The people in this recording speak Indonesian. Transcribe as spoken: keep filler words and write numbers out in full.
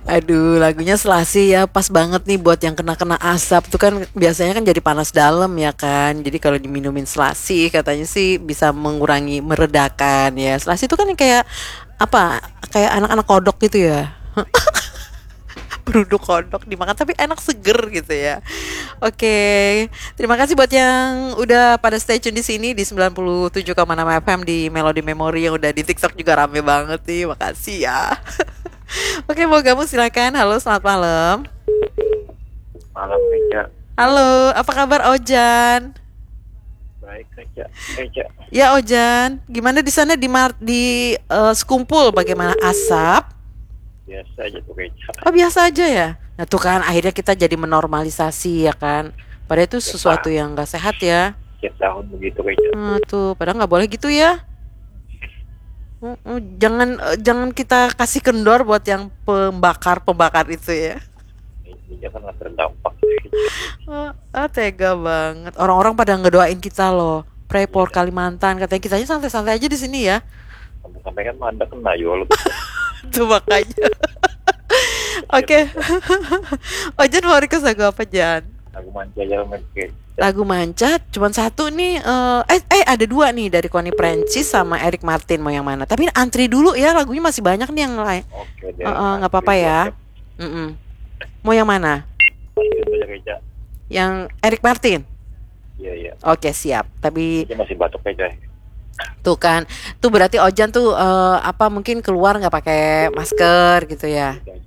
Aduh, lagunya Selasih ya, pas banget nih buat yang kena-kena asap tuh kan biasanya kan jadi panas dalam ya kan. Jadi kalau diminumin Selasih katanya sih bisa mengurangi, meredakan ya. Selasih itu kan yang kayak apa? Kayak anak-anak kodok gitu ya. Beruduk kodok dimakan tapi enak seger gitu ya. Oke, terima kasih buat yang udah pada stay tune di sini di sembilan puluh tujuh koma enam F M di Melody Memory yang udah di TikTok juga rame banget nih. Makasih ya. Oke, mau kamu silakan. Halo, selamat malam. Malam Eca, Halo, apa kabar Ojan? baik Eca, Eca Ya Ojan, gimana di sana di Mar di eh, Sekumpul bagaimana asap? biasa aja tuh Eca. Oh biasa aja ya. Nah tuh kan akhirnya kita jadi menormalisasi ya kan. Padahal itu Tiap sesuatu tahun, yang gak sehat ya. tiap tahun begitu Eca. Hmm, tuh, padahal nggak boleh gitu ya. Mm, mm, Jangan eh, jangan kita kasih kendor buat yang pembakar pembakar itu ya. Ini kan nggak terdampak. Oh, ah, tega banget. Orang-orang pada ngedoain kita loh. Pray for Iya, Kalimantan. Katanya kitanya santai-santai aja di sini ya. sampai kan Manda kena juga lu. Tuh makanya. Oke. Ojan mau request lagu apa Jan? Aku manja aja sama Eca. Lagu manca cuman satu nih. eh eh, eh ada dua nih dari Connie Francis sama Eric Martin mau yang mana? Tapi antri dulu ya lagunya masih banyak nih yang lain. Oke Eh, deh, eh, nggak antri apa-apa gua ya. siap. Mm-mm. Mau yang mana? Masih banyak Eca. Yang Eric Martin. Iya iya. Oke siap. Tapi Eca masih batuk Eca. tuh kan, tuh berarti Ojan tuh eh, apa mungkin keluar nggak pakai masker gitu ya? Gitu